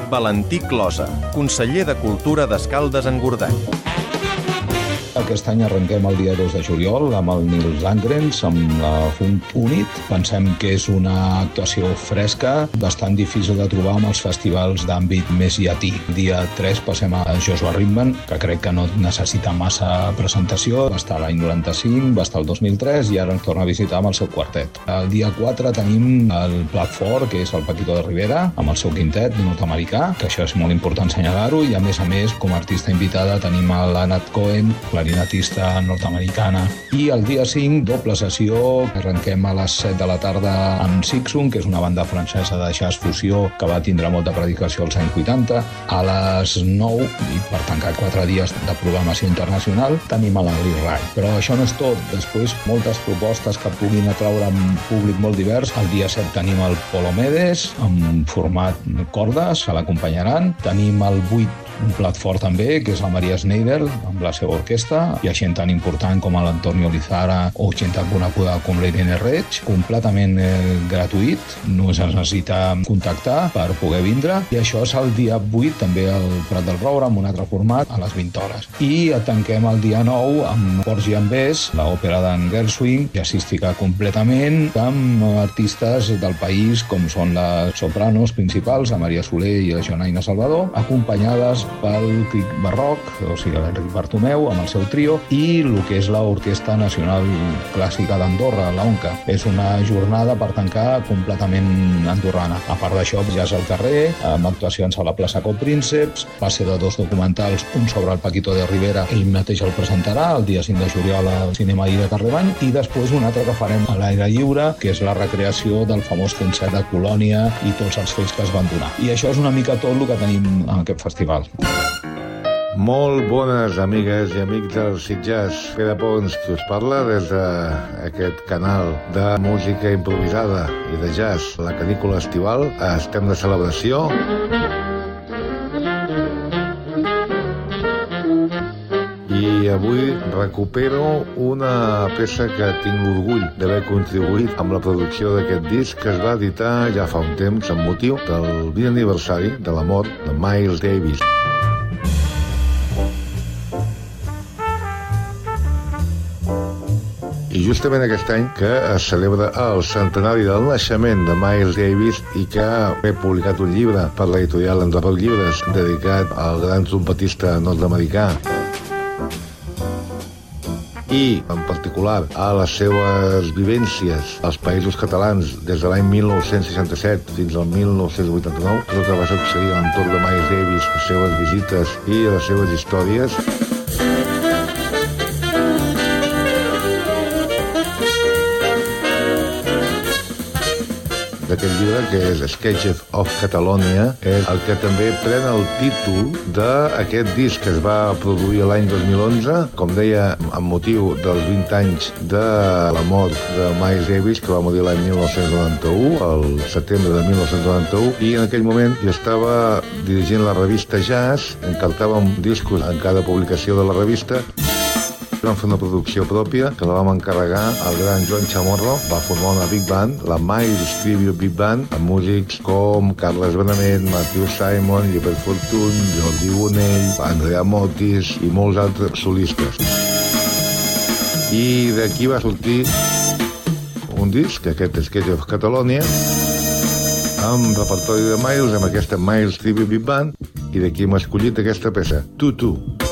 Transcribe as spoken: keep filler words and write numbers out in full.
Valentí Closa, conseller de Cultura d'Escaldes-Engordany. Aquest any arrenquem el dia dos de juliol amb el Nils Landgrens, amb la Funk Unit. Pensem que és una actuació fresca, bastant difícil de trobar amb els festivals d'àmbit més llatí. Dia tres passem a Joshua Ridman, que crec que no necessita massa presentació. Va estar l'any noranta-cinc, va estar el dos mil tres i ara ens torna a visitar amb el seu quartet. El dia quatre tenim el plat fort, que és el Paquito de Rivera, amb el seu quintet nord-americà, que això és molt important assenyalar-ho, i a més a més, com a artista invitada, tenim l'Anat Cohen, clarinetista nord-americana. I el dia cinc, doble sessió, arrenquem a les set de la tarda amb Sixun, que és una banda francesa de jazz fusió que va tindre molta predicació als anys vuitanta. A les nou, i per tancar quatre dies de programació internacional, tenim a la Lee Rai. Però això no és tot. Després, moltes propostes que puguin atraure un públic molt divers. El dia set tenim el Polo Medes, en format cordes, se l'acompanyaran. Tenim el vuit, un plat fort també, que és la Maria Schneider, amb la seva orquestra, i gent tan important com l'Antonio Lizara o gent tan coneguda com l'Irene Reig, completament eh, gratuït, no es necessita contactar per poder vindre, i això és el dia vuit, també al Prat del Roure, amb un altre format, a les vint hores. I tanquem el dia nou amb Porgy and Bess, l'òpera d'en Gershwin, jazzística completament, amb artistes del país, com són les sopranos principals, la Maria Soler i la Jonaina Salvador, acompanyades pel Cric Barroc, o sigui, l'Enric Bartomeu, amb el seu trio, i el que és l'Orquestra Nacional Clàssica d'Andorra, l'ONCA. És una jornada per tancar completament andorrana. A part d'això, ja és al carrer, amb actuacions a la plaça Coprínceps, base de dos documentals, un sobre el Paquito de Rivera, ell mateix el presentarà el dia cinc de juliol al Cinema I de Carrebany, i després un altre que farem a l'aire lliure, que és la recreació del famós concert de Colònia i tots els fets que es van donar. I això és una mica tot el que tenim en aquest festival. Molt bones amigues i amics del Sitges. Pere Pons, que us parla des d'aquest canal de música improvisada i de jazz, la canícula estival. Estem de celebració. I avui recupero una peça que tinc l'orgull d'haver contribuït amb la producció d'aquest disc, que es va editar ja fa un temps amb motiu del vint aniversari de la mort de Miles Davis. I justament aquest any que es celebra el centenari del naixement de Miles Davis i que he publicat un llibre per l'editorial Enderroc Llibres dedicat al gran trompetista nord-americà i, en particular, a les seues vivències als Països Catalans des de l'any mil nou-cents seixanta-set fins al mil nou-cents vuitanta-nou, tot el que va succeir a l'entorn de Miles Davis, les seues visites i les seues històries. D'aquest llibre, que és Sketches of Catalonia, és el que també pren el títol d'aquest disc que es va produir l'any dos mil onze, com deia, amb motiu dels vint anys de la mort de Miles Davis, que va morir l'any mil nou-cents noranta-u, el setembre de mil nou-cents noranta-u, i en aquell moment jo estava dirigint la revista Jazz, encartàvem discos en cada publicació de la revista. Vam fer una producció pròpia que la vam encarregar al gran Joan Chamorro. Va formar una big band, la Miles Tribute Big Band, amb músics com Carles Benet, Matthew Simon, Llibert Fortuny, Jordi Bonell, Andrea Motis i molts altres solistes. I d'aquí va sortir un disc, aquest Sketch of Catalonia, amb repertori de Miles, amb aquesta Miles Tribute Big Band, i d'aquí hem escollit aquesta peça, Tu Tu.